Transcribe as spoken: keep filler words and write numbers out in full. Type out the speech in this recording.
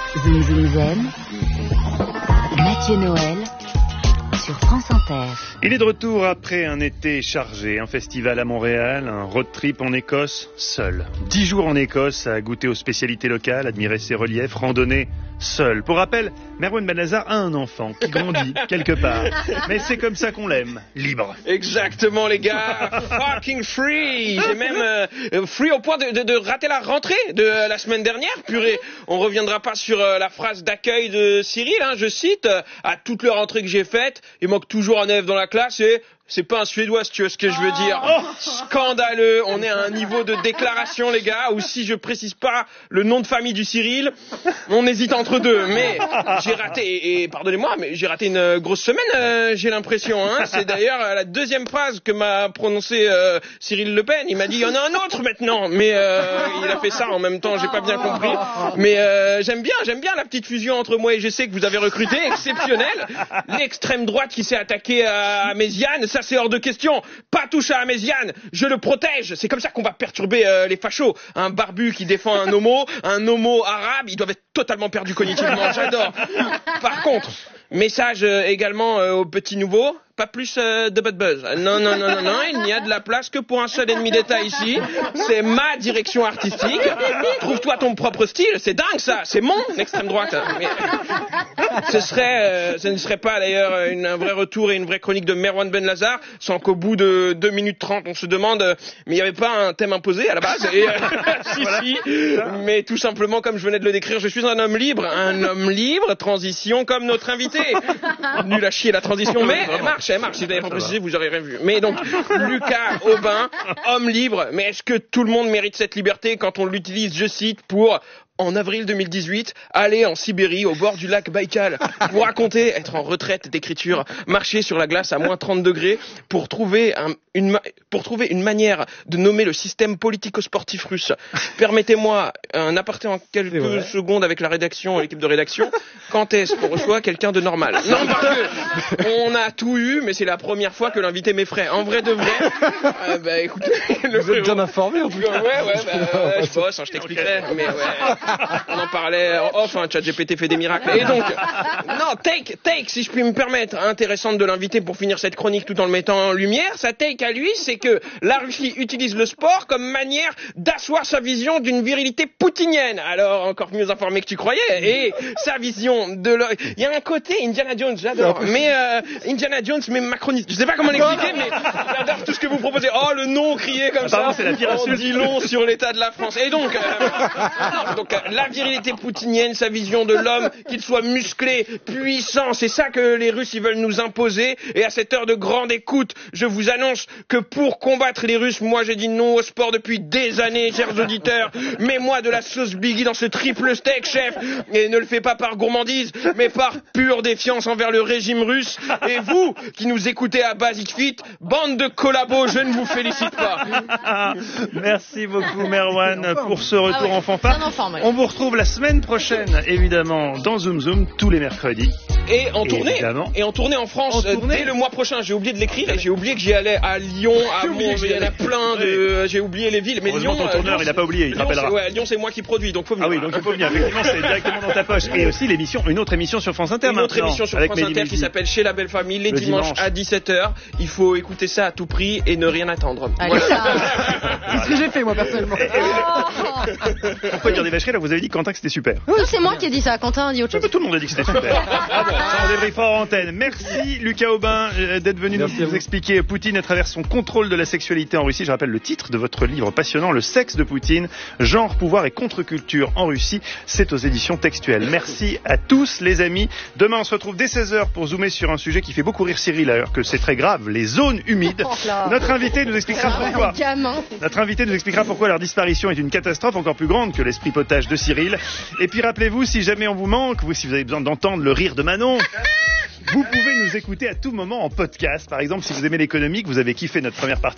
Zoom Zoom Zen, Mathieu Noël sur France Inter. Il est de retour après un été chargé, un festival à Montréal, un road trip en Écosse, seul. Dix jours en Écosse à goûter aux spécialités locales, admirer ses reliefs, randonner seul. Pour rappel, Merwan Benazar a un enfant qui grandit quelque part. Mais c'est comme ça qu'on l'aime, libre. Exactement les gars, fucking free. J'ai même euh, free au point de, de, de rater la rentrée de euh, la semaine dernière. Purée, on reviendra pas sur euh, la phrase d'accueil de Cyril, hein, je cite, euh, à toute la rentrée que j'ai faite, il manque toujours un élève dans la classe et c'est pas un Suédois, si tu veux ce que je veux dire. Oh, scandaleux. On est à un niveau de déclaration, les gars, où si je précise pas le nom de famille du Cyril, on hésite entre deux. Mais j'ai raté, et, et pardonnez-moi, mais j'ai raté une grosse semaine, euh, j'ai l'impression. Hein. C'est d'ailleurs la deuxième phrase que m'a prononcée euh, Cyril Le Pen. Il m'a dit, il y en a un autre maintenant. Mais euh, il a fait ça en même temps, j'ai pas bien compris. Mais euh, j'aime bien, j'aime bien la petite fusion entre moi et G C que vous avez recruté, exceptionnelle. L'extrême droite qui s'est attaquée à Méziane, ça c'est hors de question. Pas touche à Améziane, je le protège. C'est comme ça qu'on va perturber euh, les fachos. Un barbu qui défend un homo, un homo arabe, ils doivent être totalement perdus cognitivement. J'adore. Par contre, message euh, également euh, aux petits nouveaux. Pas plus euh, de bad buzz. Non, non, non, non, non, il n'y a de la place que pour un seul ennemi d'État ici. C'est ma direction artistique. Trouve-toi ton propre style. C'est dingue ça. C'est mon extrême droite. Mais ce serait, euh, ce ne serait pas d'ailleurs une, un vrai retour et une vraie chronique de Merwan Benazar sans qu'au bout de deux minutes trente, on se demande, euh, mais il n'y avait pas un thème imposé à la base. Et, euh, si, voilà. si. Mais tout simplement, comme je venais de le décrire, je suis un homme libre. Un homme libre, transition comme notre invité. Nul à chier la transition, mais elle marche. Elle marche, si vous n'avez pas précisé, vous aurez rien vu. Mais donc, Lucas Aubin, homme libre, mais est-ce que tout le monde mérite cette liberté quand on l'utilise, je cite, pour, en avril deux mille dix-huit, aller en Sibérie, au bord du lac Baïkal, vous raconter, être en retraite d'écriture, marcher sur la glace à moins trente degrés, pour trouver un, une, pour trouver une manière de nommer le système politico-sportif russe. Permettez-moi un aparté en quelques secondes avec la rédaction et l'équipe de rédaction. Quand est-ce qu'on reçoit quelqu'un de normal? Non, parce que on a tout eu, mais c'est la première fois que l'invité m'effraie. En vrai de vrai, euh, bah écoutez, le vous êtes bien informé en tout cas. Ouais, ouais, bah, euh, je bosse, hein, je t'expliquerai, mais ouais. On en parlait en off, hein, ChatGPT fait des miracles. Et donc, non, take, take, si je puis me permettre, intéressante de l'inviter pour finir cette chronique tout en le mettant en lumière. Sa take à lui, c'est que la Russie utilise le sport comme manière d'asseoir sa vision d'une virilité poutinienne. Alors, encore mieux informé que tu croyais. Et sa vision de... Le... Il y a un côté Indiana Jones, j'adore. Mais euh, Indiana Jones, mais macroniste. Je sais pas comment l'expliquer, mais j'adore tout ce que vous proposez. Oh, le nom crié comme Apparemment, ça. C'est la pire on dit long sur l'état de la France. Et donc... Euh, donc la virilité poutinienne, sa vision de l'homme, qu'il soit musclé, puissant, c'est ça que les Russes ils veulent nous imposer. Et à cette heure de grande écoute, je vous annonce que pour combattre les Russes, moi j'ai dit non au sport depuis des années, chers auditeurs. Mets-moi de la sauce Biggie dans ce triple steak, chef. Et ne le fais pas par gourmandise, mais par pure défiance envers le régime russe. Et vous, qui nous écoutez à Basic Fit, bande de collabos, je ne vous félicite pas. Merci beaucoup Merwan pour ce retour ah ouais, en fanfare. Enfant, ouais. On vous retrouve la semaine prochaine, évidemment, dans Zoom Zoom, tous les mercredis. Et en tournée, évidemment. et en tournée en France, en tournée. dès le mois prochain. J'ai oublié de l'écrire et j'ai oublié que j'y allais à Lyon, à Mont, il y en a plein de, j'ai oublié les villes. Mais Lyon, ton tourneur, Lyon, il n'a pas oublié, il te Lyon, rappellera. Ouais, Lyon, c'est moi qui produis, donc faut venir. Ah oui, donc il faut venir. Effectivement, c'est directement dans ta poche. Et aussi l'émission, une autre émission sur France Inter. Une autre émission sur France Inter qui s'appelle Chez la Belle Famille, les dimanches dimanche. à dix-sept heures. Il faut écouter ça à tout prix et ne rien attendre. Allez, voilà. C'est ce que j'ai fait moi personnellement. Pourquoi dire des vacheries là? Vous avez dit Quentin que c'était super. Oui, c'est moi qui ai dit ça. Quentin a dit autre chose. Tout le monde a dit que c'était super. Ah bon, ça on débrief fort en antenne. Merci Lucas Aubin euh, d'être venu Merci nous, nous expliquer Poutine à travers son contrôle de la sexualité en Russie. Je rappelle le titre de votre livre passionnant, Le sexe de Poutine, genre, pouvoir et contre-culture en Russie. C'est aux éditions Textuelles. Merci à tous les amis. Demain on se retrouve dès seize heures pour zoomer sur un sujet qui fait beaucoup rire Cyril alors que c'est très grave, les zones humides. Notre invité nous expliquera pourquoi. Notre invité nous expliquera pourquoi leur disparition est une catastrophe encore plus grande que l'esprit potage de Cyril. Et puis rappelez-vous, si jamais on vous manque, vous si vous avez besoin d'entendre le rire de Manon, vous pouvez nous écouter à tout moment en podcast. Par exemple, si vous aimez l'économie, que vous avez kiffé notre première partie